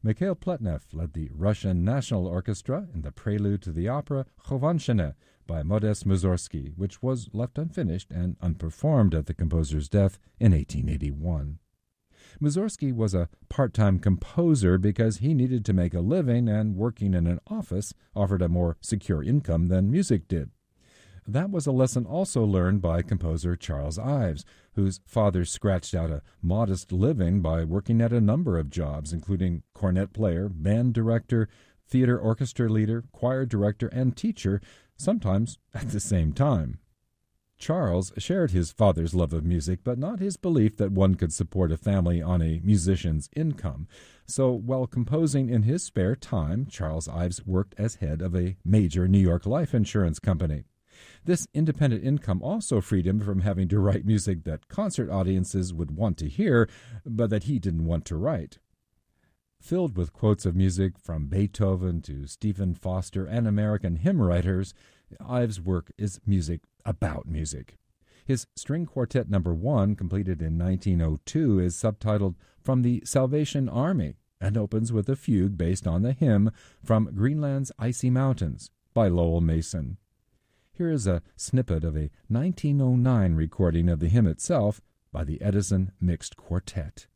Mikhail Pletnev led the Russian National Orchestra in the prelude to the opera Khovanshchina by Modest Mussorgsky, which was left unfinished and unperformed at the composer's death in 1881. Mussorgsky was a part-time composer because he needed to make a living, and working in an office offered a more secure income than music did. That was a lesson also learned by composer Charles Ives, whose father scratched out a modest living by working at a number of jobs, including cornet player, band director, theater orchestra leader, choir director, and teacher, sometimes at the same time. Charles shared his father's love of music, but not his belief that one could support a family on a musician's income. So while composing in his spare time, Charles Ives worked as head of a major New York life insurance company. This independent income also freed him from having to write music that concert audiences would want to hear, but that he didn't want to write. Filled with quotes of music from Beethoven to Stephen Foster and American hymn writers, Ives' work is music about music. His String Quartet No. 1, completed in 1902, is subtitled From the Salvation Army and opens with a fugue based on the hymn From Greenland's Icy Mountains by Lowell Mason. Here is a snippet of a 1909 recording of the hymn itself by the Edison Mixed Quartet.